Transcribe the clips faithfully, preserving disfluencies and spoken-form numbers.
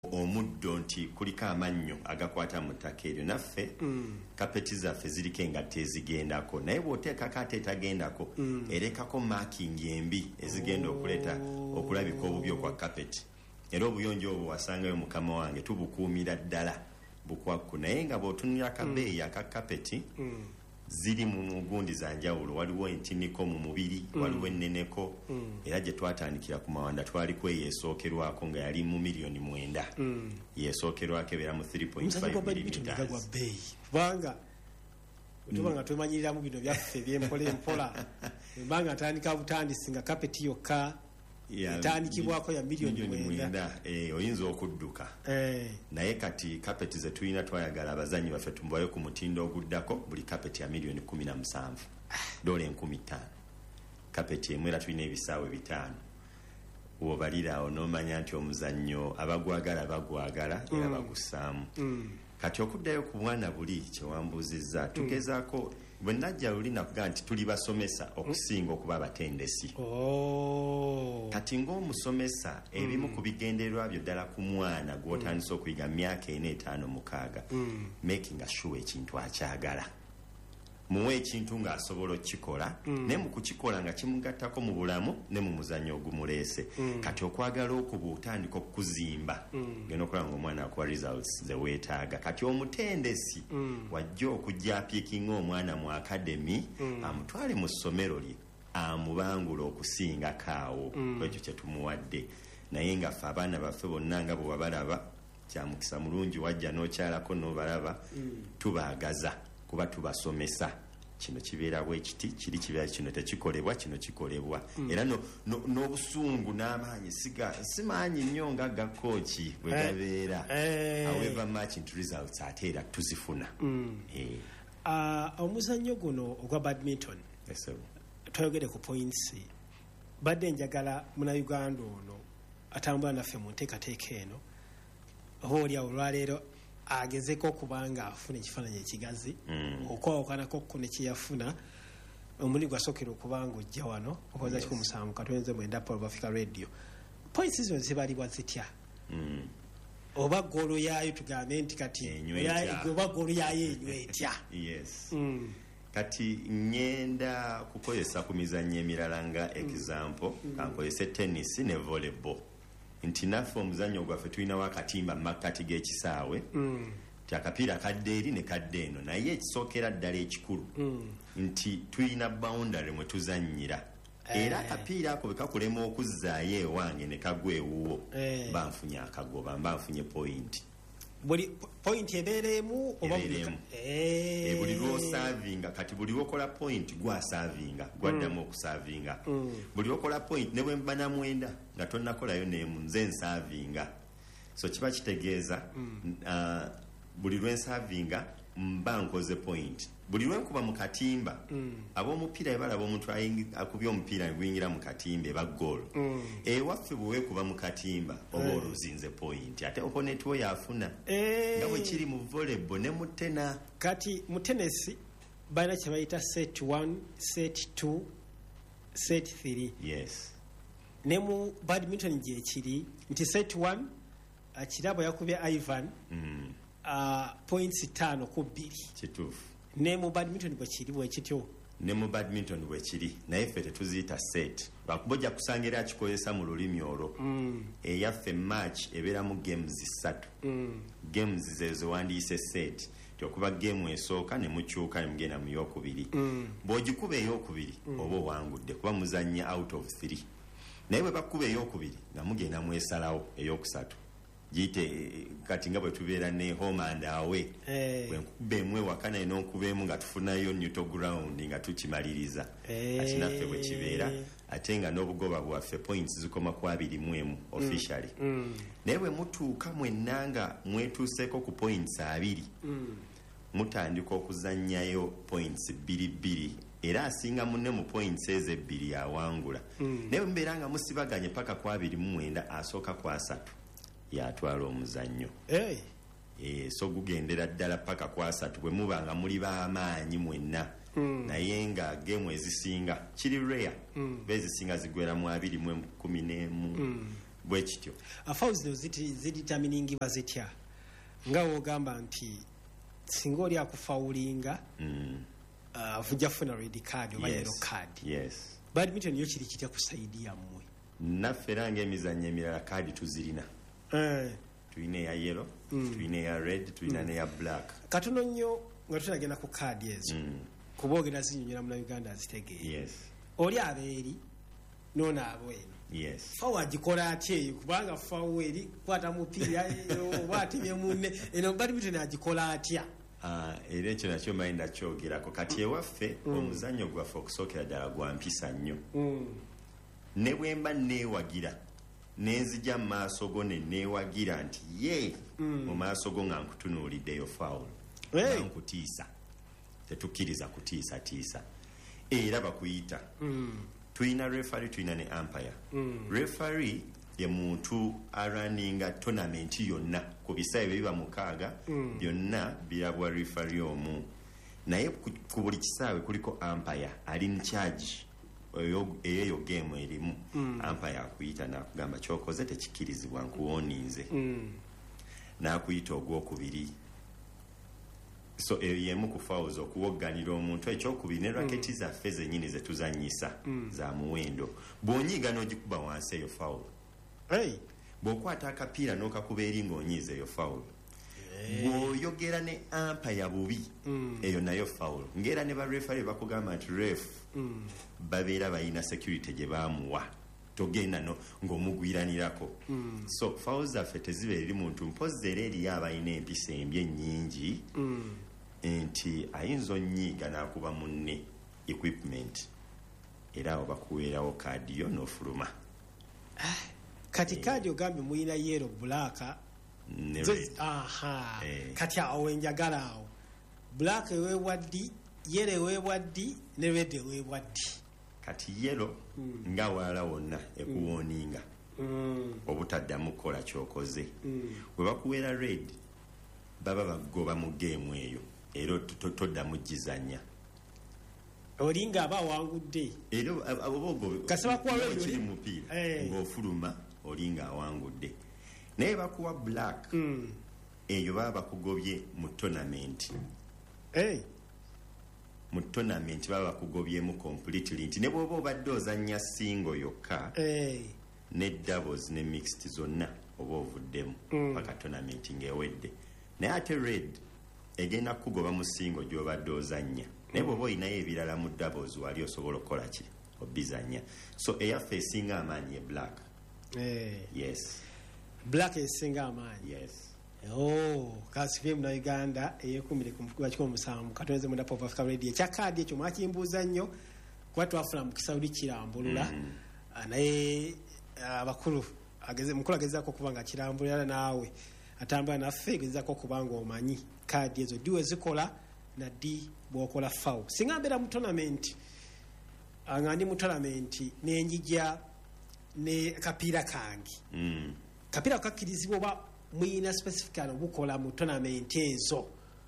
omuddo nti kuliko amannyo agakwata mu ttaka eryo naffe mm. kapeti zaffe ziriko engatte ezigendako naye bw'oteekako ate etagendako mm. erekako maakingi embi ezigenda oh. okuleeta okulabika obubi kwa kapeti era obuyonjo obwo wasangayo mukama wange tubukuumira ddala bukwakku naye nga bw'otunira akabeeyi aka kapeti mm. ziri mu mugundi za njawulo waliwo entiniko mu mubiri mm. waliwo enneneko mm. era gye twatandikira ku mawanda twali kweyesookerwako nga yali mu miliyoni mwenda mm. yesookerwako ebeera mu three point five millimeters kubanga tubanga twemanyiriramu bino byaffe ebyempola empola embanga atandika butandisi nga kapeti yokka etandikibwako ya miliyoni mwenda eh oyinza okudduka eh naye kati kapeti ze tulina twayagala abazanyi baffe tumbayo ku mutindo oguddako buli kapeti ya miliyoni kumi na musanvu dola enkumi ttaano kapeti emwe era tulina ebisaawe bitaano wobalira onomanya nti omuzannyo abagwagala bagwagala era mm. bagusaamu mm. kati okuddayo ku bwana buli kyewambuzizza tugezaako bwe najja luli nakugaa nti tuli basomesa okusinga okuba abatendesi oh. kati ng'omusomesa ebimu mm. ku bigendererwa byo ddala ku mwana gw'otandisa okuyiga myaka ena etaano mukaaga mm. making sure ekintu akyagala muwe ekintu ng'asobola okukikola mm. ne mu kukikola nga kimugattako mu bulamu ne mu muzannyo ogumuleese mm. kati okwagala okuba otandika okuzimba mm. genda okulaba ng'omwana akuwa results ze weetaaga kati omutendesi mm. wajja okujja apiikinga omwana mu academy mm. amutwale mu ssomero lye amubangula okusinga kaawo mm. ekyo kye tumuwadde naye nga ffe abaana baffe bonna nga bwe wabalaba kyamukisa mulungi wajja n'okyalako n'obalaba mm. tubaagaza kuba tubasomesa kino kibeera bwe kiti kiri kibeera kino tekikolebwa kino kikolebwa mm. era n'obusungu no, no n'amaanyi siga simaanyi nnyo nga ga kooki bwe gabeera eh, eh. however much into results ate era tuzifuna mm. eh. uh, omuzannyo guno ogwa badminton yes, sir. Twayogere ku points badde njagala muna Uganda ono atambula naffe mu nteekateeka eno hooli awo olwaleero agezeko okubanga afuna ekifaananyi ekigazi mm. okwawokanako kko ne kyeyafuna omuli gwasookera okubanga ojja wano okoza yes. kikumi musanvu katwenze mwenda Paul Africa Radio points zino zibalibwa zitya mm. oba golo yaayo tugambe nti kati oba golo yaayo enywa etya yes mm. kati ngenda kukozesa ku mizannyo emirala nga example mm. kankozese tennis ne volleyball nti naffe omuzannyo gwaffe tulinawo akatimba mu makkati g'ekisaawe mm. ti akapiira kadde eri ne kadde eno naye ekisookera ddala ekikulu mm. nti tulina boundary mwe tuzannyira eh. era akapiira ako bwe kakulema okuzzaayo ewange ne kagwa ewuwo eh. banfunye akagoba banfunye point buli point ebeeremu oba eh buli lw'osavinga kati buli lw'okola point gwasavinga gwaddamu mm. okusavinga mm. buli lw'okola point ne bwe mba na mwenda nga tonnakolayo n'emu nze nsavinga so kiba kitegeeza mm. uh, buli lw'ensavinga mba nkoze point buli lwenkuba mu katimba mm. ab'omupiira balaba omuntu akubye omupiira guyingira mu katimba eba goal mm. ewaffe bwe weekuba mu katimba oba hey. oluzinze point ate opponent wo yafuna hey. nga bwe kiri mu volleyball ne mu tena kati mu tennis balina kye bayita set one set two set three yes ne mu badminton gye kiri nti set one uh, kirabo yakubye Ivan mm. uh, points tano ku bbiri kituufu ne mu badminton bwe kiri bwe kityo ne mu badminton bwe kiri naye ffe tetuziyita set bakubojja kusangira akikozesa mu lulimi olwo mm. eyaffe match ebeeramu games ssatu mm. games zezo wandiise set okuba game esooka ne mukyuka ne mugenda mu yokubiri mm. bw'ogikuba eyokubiri mm. oba owangudde kuba muzannya out of three naye bwe bakuba eyokubiri nga mugenda mwesalawo eyokusatu giyite kati nga bwe tubeera ne home and away hey. bwe nkuba emu ewaka naye n'onkubaemu nga tufunayo neutral ground nga tukimaliriza hey. ati naffe bwe kibeera ate nga n'obugoba bwaffe points zikoma ku abiri mu emu officially mm. mm. naye bwe mutuuka mwenna nga mwetuuseeko ku points abiri mm. mutandika okuzannyayo points bbiri bbiri era asinga munne mu points ezo ebbiri awangula mm. naye mbeera nga musibaganye paka ku abiri mu mwenda asooka ku asatu yatwala omuzannyo hey. e, so gugendera ddala paka ku asatu bwe muba nga muli b'amaanyi mwenna mm. naye nga gemu ezisinga kiri rare mm. bezisinga zigwera mu abiri mu kumi n'emu mm. bwe kityo fouls zino ziditaminingibwa zitya nga wogamba nti singa oli akufawulinga avujja kufuna red card oba yellow card. Yes. Badminton yo kiri kitya ku saidi yammwe? Naffe era ng'emizannyo emirala kaadi tuzirina. Eh. Tulina eya yellow, tulina eya red, tulina n'eya black. Katono nnyo nga tunagenda ku kaadi ezo. Kuba ogenda zinyonyola mu Uganda azitegeera. Yes. Oli abeeri noona abweno. Yes. Fawo agikola atya eyo kubanga fawo eri kwata mupiira oba atemye munne eno badminton agikola atya? Uh, era ekyo nakyo manyi ndakyogerako kati ewaffe mm. omuzannyo gwaffe okusookera ddala gwa mpisa nnyo mm. ne bwe mba neewagira nenzija mu maaso go ne neewagira nti ye mm. mu maaso go nga nkutunuuliddeyo fawulo hey. nga nkutiisa tetukkiriza kutiisatiisa era bakuyita mm. tulina refari tulina ne ampire mm. refari ye muntu araninga tournament yonna ku bisaawe biba mukaaga mm. byonna birabwa refari omu naye ku buli kisaawe kuliko ampire ali in charge eyo game erimu mm. ampire akuyita nakugamba kyokoze tekikirizibwa nkuwoninze mm. nakuyita ogwokubiri so eyo yemu ku fouls okuwogganira omuntu ekyokubiri ne raketi zaffe zennyini zetuzanyisa mm. za muwendo bw'onyiiga n'ogikuba wansi eyo foul. Hey. Bw'okwata akapiira n'okakuba eri ng'onyiiza eyo fawulo hey. Bw'oyogera ne ampa ya bubi mm. eyo nayo fawulo ng'era ne barefari bakugamba nti ref mm. babeera balina security gye baamuwa togenda no ng'omugwiranirako mm. so fawulo zaffe teziba eri muntu mpozi era eriyo abalina empisa embi ennyingi mm. nti ayinza onnyiiga n'akuba munne equipment era awo bakuweerawo kaadi yo n'ofuluma. Kati kaadi ogambye muyina yellow black aha eh. Kati awo enjagala awo black eweebwa ddi yellow eweebwa ddi ne red eweebwa ddi. Kati yellow mm. nga wala wonna ekuwooninga mm. obutaddamu kukola kyokoze mm. bwe bakuweera red baba bagoba mu geemu eyo era toddamu gizanya olinga aba awangudde era kasaba kuwa red kiri mupiira hey. ng'ofuluma olinga awangudde naye bakuwa black mm. eyo baba bakugobye mu tournament hey. mu tournament baba bakugobyemu completely nti ne bw'oba obadde ozannya single yokka hey. ne doubles ne mixed zonna oba ovuddemu mm. paka tournament ng'ewedde naye ate red egenda kukugoba mu single gy'obadde ozannya naye bw'oba olinayo ebirala mu doubles wali osobola okukola ki obizanya so eyaffe esinga amaanyi e black. Hey. Yes. Black esinga amaanyi. Yes. Oh, kasifye mu Uganda eyekumire ku mukubwa kiko musanvu katoneze mu Pop Africa Radio ekya kaadi ekyo mwakimbuuza nnyo kuba twafuna mu Kisauli kirambulula mm. naye abakulu ageze mukulu agezaako kuba nga kirambulira naawe atambula naffe gezaako kuba nga omanyi kaadi ezo ddi wezikola na ddi bw'okola foul singa mbeera mu tournament nga ndi mu tournament n'enjija ne kapiira kange mm. kapiira kakkirizibwa oba muyina specifically obukola mu tournament ezo?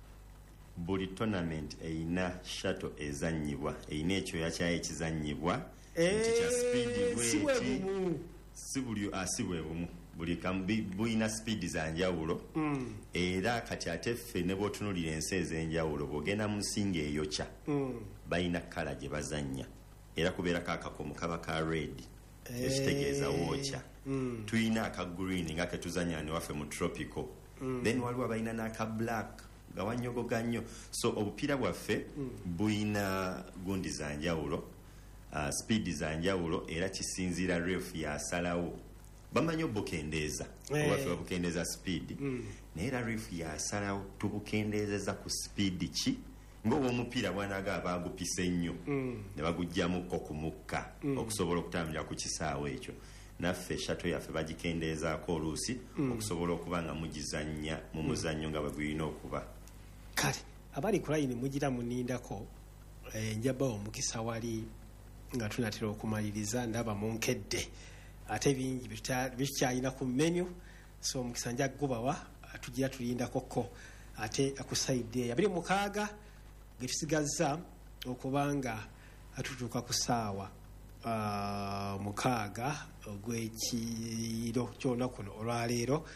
Buli tournament eyina shato ezannyibwa eyina ekyoya kyayo ekizannyibwa ekya speed bweti si buli asibwe bumu buli kambi buyina speed za njawulo mm. era kati ate ffe ne bw'otunulira ensi ez'enjawulo bw'ogenda mu nsinga eyokya mm. balina kala gye bazannya era kubeera kaakakomo kaba ka red ekitegeeza wookya mm. tulina aka green nga ketuzanya ne waffe mu tropical mm. then waliwo balina n'aka black gawanyogoga nnyo so obupiira bwaffe mm. buyina gundi za njawulo uh, speed za njawulo era kisinziira ref yasalawo bamanyi obukendeeza hey. Obaffe babukendeeza speed mm. naye era ref yasalawo tubukendeezeza ku speed ki ng'oba omupiira bwanaga abagupise nnyo mm. ne baguggyamukko ku mukka mm. okusobola okutambulira ku kisaawe ekyo naffe shato yaffe bagikendeezaako oluusi mm. okusobola okuba nga mugizannya mu muzannyo nga bwegulina okuba. Kale abali ku layini mugira munindako eh, njaba omukisa wali nga tunatera okumaliriza ndaba munkedde ate bingi bikyalina ku menu so omukisa nja gubawa tugira tulindako ko ate akusaidde abiri mukaaga getusigazza okubanga atutuuka ku ssaawa uh, mukaaga ogw'ekiro ky'olunaku kuno olwaleero.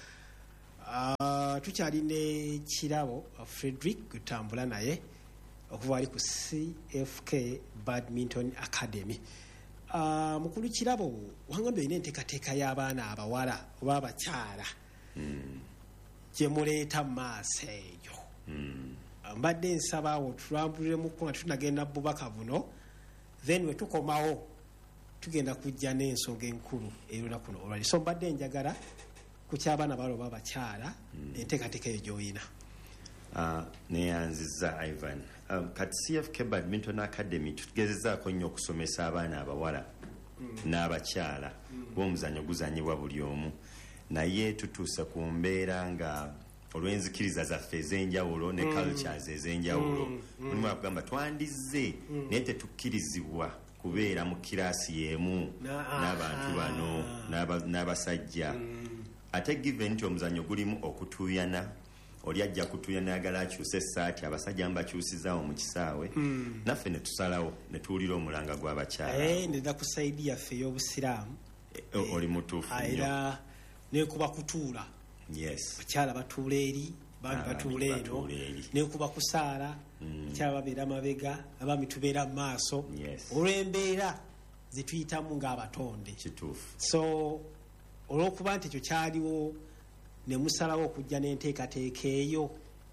Uh, tukyalina ekirabo Frederick gutambula naye okuva ali ku C F K Badminton Academy. Uh, mukulu kirabo wangambye olina enteekateeka y'abaana abawala oba abakyala mm. gye muleeta mu maaso eyo mm. mbadde nsaba awo tulambuliremu nga tunagenda bubaka buno then we tukomawo tugenda kujja n'ensonga enkulu erona kuno olwali so mbadde njagala ku ky'abaana balo oba abakyala mm. enteekateeka eyo gy'olina. Uh, neyanziza Ivan um, kati C F K Badminton Academy tugezezaako nnyo okusomesa abaana abawala mm. n'abakyala mm. b'omuzannyo guzanyibwa buli omu naye tutuuse ku mbeera nga olw'enzikiriza zaffe ez'enjawulo ne mm. cultures ez'enjawulo mulimu mm. akugamba twandizze mm. naye tetukkirizibwa kubeera mu kiraasi y'emu n'abantu bano n'abasajja mm. ate given nti omuzannyo gulimu okutuuyana oli ajja kutuya n'ayagala akyusa essaati abasajja mbakyusizaawo mu kisaawe mm. naffe ne tusalawo ne tuwulira omulanga gw'abakyala. Hey, ndenda ku saidi yaffe ey'obusiraamu e, oli mutuufu nnyo era nekuba kutuula yes. bakyala batuula eri baami batuula eno nekuba kusaala mm. bakyala babeera mabega abaami tubeera mu maaso yes. olw'embeera zetuyitamu ng'abatonde kituufu so olw'okuba nti ekyo kyaliwo ne musalawo okujja n'enteekateeka eyo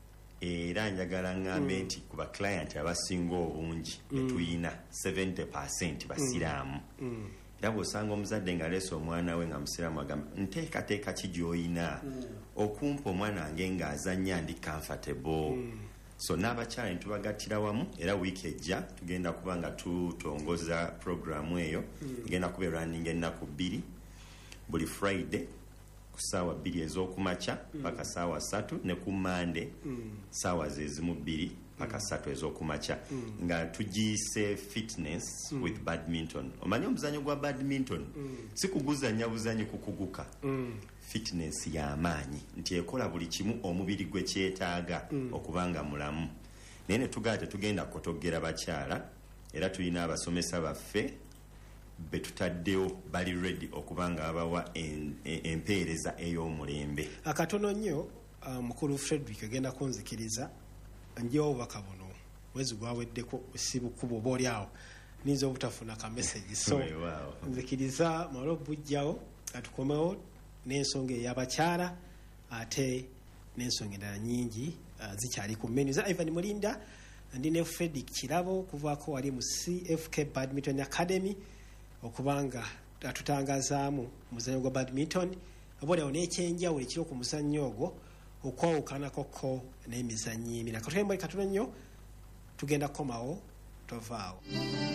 era njagala ngambe nti ku ba client abasinga obungi betuyina seventy percent basiraamu era bw'osanga omuzadde ng'aleese omwana we nga musiraamu agamba nteekateeka ki gy'oyina okumpa omwana wange ng'azannya ndi comfortable so n'abakyala ne tubagattira wamu era wiiki ejja tugenda kuba nga tutongoza programu eyo egenda kuba erunning ennaku bbiri buli Friday ku ssaawa bbiri ez'okumakya paka mm. ssaawa ssatu ne ku Mande mm. ssaawa zezimu bbiri paka ssatu ez'okumakya mm. nga tugiyise fitness mm. with badminton. Omanyi omuzannyo gwa badminton mm. si kuguzannya buzannyi kukuguka mm. fitness y'amaanyi nti ekola buli kimu omubiri gwe kyetaaga mm. okubanga mulamu naye ne tugaa tetugenda kutogera bakyala era tulina abasomesa baffe betutaddewo bali ready okubanga abawa empeereza ey'omulembe. Akatono nnyo uh, mukulu Frederick agenda kunzikiriza njewo obubaka buno mwezi gwaweddeko sibukubo oba oli awo ninza obutafuna ka message so nzikiriza malo bujjawo atukomewo n'ensonga ey'abakyala ate n'ensonga endala nnyingi uh, zikyali ku menu za Ivan Mulinda ndi ne Frederick Kirabo kuvaako wali mu C F K Badminton Academy okubanga atutangazaamu muzannyo gwa badminton oboolyawo n'ekyenjawulo ekiri ku muzannyo ogwo okwawukanakoko n'emizannyo emirala. Katulembwe katono nnyo tugenda kukomawo tovaawo.